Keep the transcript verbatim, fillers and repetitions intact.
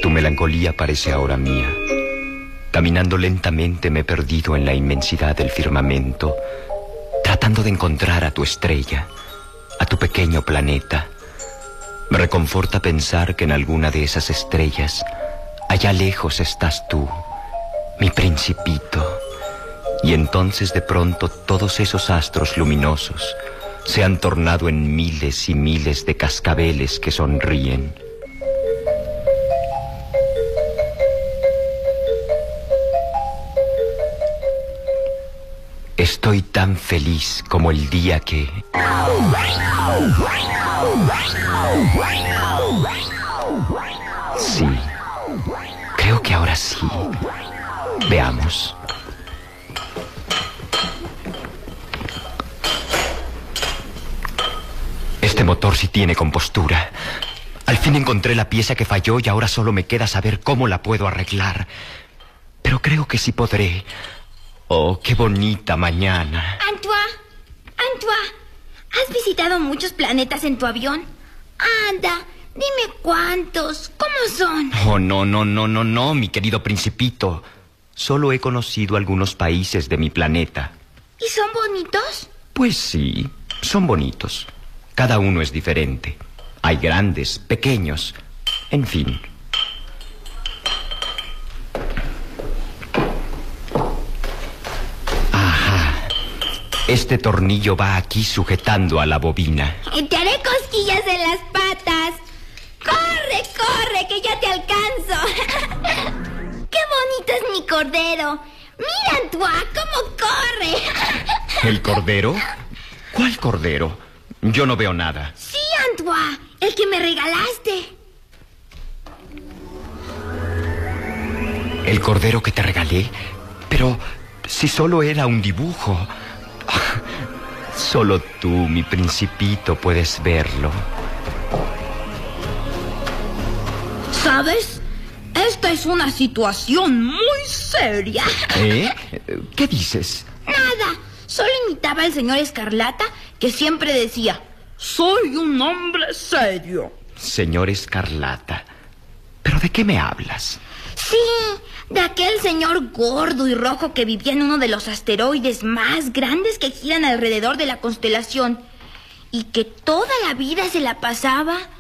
Tu melancolía parece ahora mía. Caminando lentamente me he perdido en la inmensidad del firmamento, tratando de encontrar a tu estrella, a tu pequeño planeta. Me reconforta pensar que en alguna de esas estrellas, allá lejos estás tú, mi principito. Y entonces de pronto todos esos astros luminosos se han tornado en miles y miles de cascabeles que sonríen. Estoy tan feliz como el día que... Sí, creo que ahora sí. Veamos. Este motor sí tiene compostura. Al fin encontré la pieza que falló y ahora solo me queda saber cómo la puedo arreglar. Pero creo que sí podré. Oh, qué bonita mañana. Antoine, Antoine, ¿has visitado muchos planetas en tu avión? Anda, dime cuántos, ¿cómo son? Oh, no, no, no, no, no, mi querido principito. Solo he conocido algunos países de mi planeta. ¿Y son bonitos? Pues sí, son bonitos. Cada uno es diferente. Hay grandes, pequeños, en fin. Este tornillo va aquí sujetando a la bobina. Te haré cosquillas en las patas. ¡Corre, corre, que ya te alcanzo! ¡Qué bonito es mi cordero! ¡Mira, Antoine, cómo corre! ¿El cordero? ¿Cuál cordero? Yo no veo nada. Sí, Antoine, el que me regalaste. ¿El cordero que te regalé? Pero si solo era un dibujo... Solo tú, mi principito, puedes verlo. ¿Sabes? Esta es una situación muy seria. ¿Eh? ¿Qué dices? Nada, solo imitaba al señor Escarlata, que siempre decía: soy un hombre serio. Señor Escarlata, ¿pero de qué me hablas? Sí, de aquel señor gordo y rojo que vivía en uno de los asteroides más grandes que giran alrededor de la constelación y que toda la vida se la pasaba